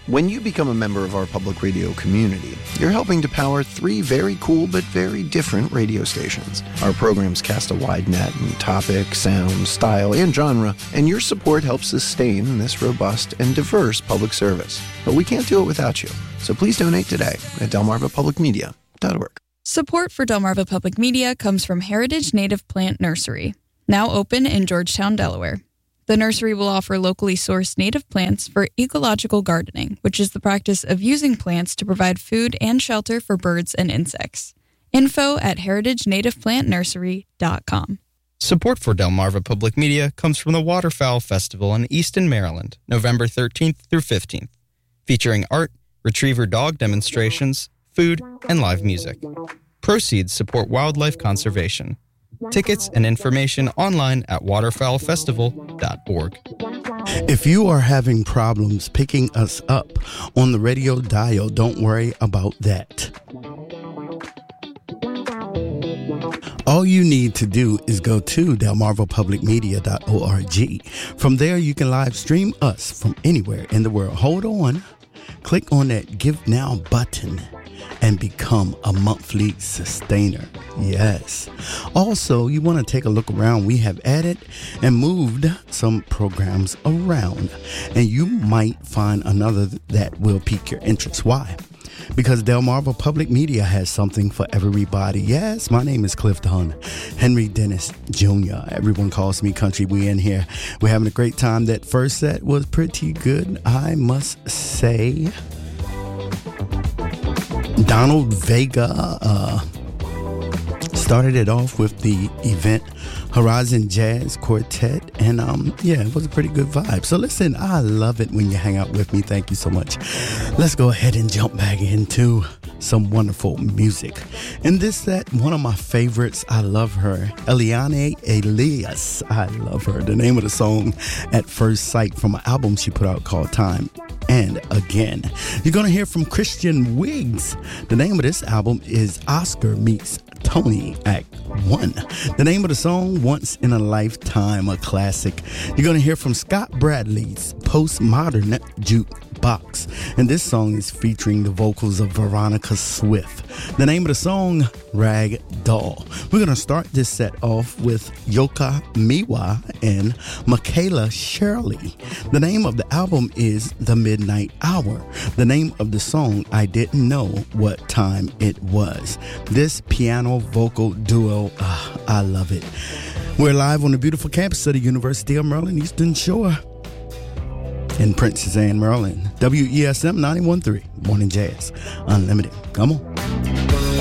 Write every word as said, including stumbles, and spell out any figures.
When you become a member of our public radio community, you're helping to power three very cool but very different radio stations. Our programs cast a wide net in topic, sound, style, and genre, and your support helps sustain this robust and diverse public service. But we can't do it without you, so please donate today at delmarva public media dot org. Support for Delmarva Public Media comes from Heritage Native Plant Nursery, now open in Georgetown, Delaware. The nursery will offer locally sourced native plants for ecological gardening, which is the practice of using plants to provide food and shelter for birds and insects. Info at heritage native plant nursery dot com. Support for Delmarva Public Media comes from the Waterfowl Festival in Easton, Maryland, November thirteenth through fifteenth, featuring art, retriever dog demonstrations, food, and live music. Proceeds support wildlife conservation. Tickets and information online at waterfowl festival dot org. If you are having problems picking us up on the radio dial, don't worry about that. All you need to do is go to delmarva public media dot org. From there, you can live stream us from anywhere in the world. Hold on. Click on that Give Now button and become a monthly sustainer. Yes. Also, you want to take a look around. We have added and moved some programs around, and you might find another that will pique your interest. Why? Because Delmarva Public Media has something for everybody. Yes, my name is Cliff Dunn, Henry Dennis Junior Everyone calls me Country. We in here. We're having a great time. That first set was pretty good, I must say. Donald Vega uh, started it off with the event Horizon Jazz Quartet, and um, yeah, it was a pretty good vibe. So listen, I love it when you hang out with me. Thank you so much. Let's go ahead and jump back into some wonderful music. In this set, one of my favorites, I love her, Eliane Elias. I love her. The name of the song, At First Sight, from an album she put out called Time and Again. You're going to hear from Christian Wiggs. The name of this album is Oscar Meets Tony Act One. The name of the song, Once in a Lifetime, a classic. You're going to hear from Scott Bradley's Postmodern Jukebox, and this song is featuring the vocals of Veronica Swift. The name of the song, Rag Doll. We're going to start this set off with Yoka Miwa and Michaela Shirley. The name of the album is The Midnight Hour. The name of the song, I Didn't Know What Time It Was. This piano vocal duo, uh, I love it. We're live on the beautiful campus of the University of Maryland Eastern Shore in Princess Anne, Maryland. W E S M ninety-one point three, Morning Jazz Unlimited. Come on.